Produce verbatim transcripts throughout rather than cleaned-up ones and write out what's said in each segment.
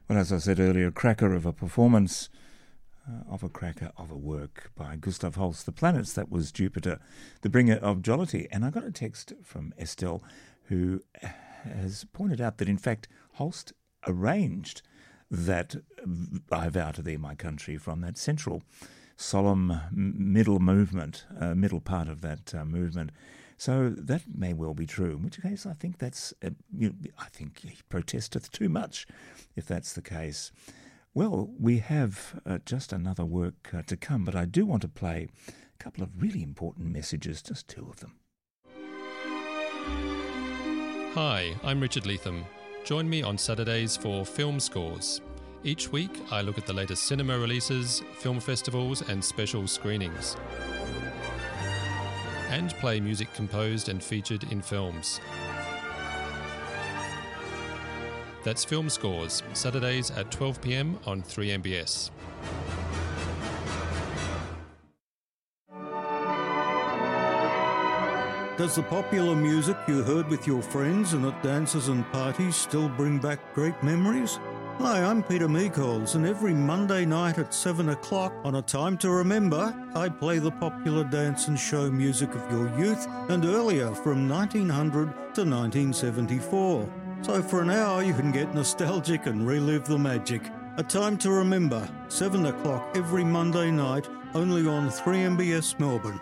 Well, as I said earlier, a cracker of a performance, uh, of a cracker of a work by Gustav Holst, The Planets. That was Jupiter, the bringer of jollity. And I got a text from Estelle, who has pointed out that, in fact, Holst arranged that I Vow to Thee, My Country, from that central, solemn middle movement, uh, middle part of that uh, movement. So that may well be true, in which case I think that's, uh, you know, I think he protesteth too much, if that's the case. Well, we have uh, just another work uh, to come, but I do want to play a couple of really important messages, just two of them. Hi, I'm Richard Leatham. Join me on Saturdays for Film Scores. Each week I look at the latest cinema releases, film festivals and special screenings, and play music composed and featured in films. That's Film Scores, Saturdays at twelve p m on three M B S. Does the popular music you heard with your friends and at dances and parties still bring back great memories? Hi, I'm Peter Meekols, and every Monday night at seven o'clock on A Time to Remember, I play the popular dance and show music of your youth and earlier from nineteen hundred to nineteen seventy-four. So for an hour you can get nostalgic and relive the magic. A Time to Remember, seven o'clock every Monday night, only on three M B S Melbourne.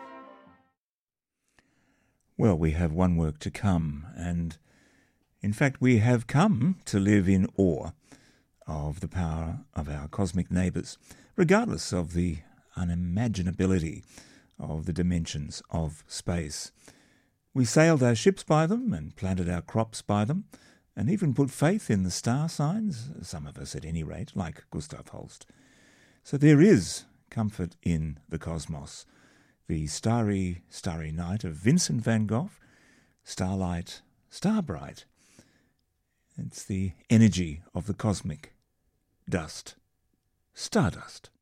Well, we have one work to come, and in fact we have come to live in awe of the power of our cosmic neighbours, regardless of the unimaginability of the dimensions of space. We sailed our ships by them and planted our crops by them, and even put faith in the star signs, some of us at any rate, like Gustav Holst. So there is comfort in the cosmos. The Starry, Starry Night of Vincent van Gogh, Starlight, Starbright. It's the energy of the cosmic dust, stardust.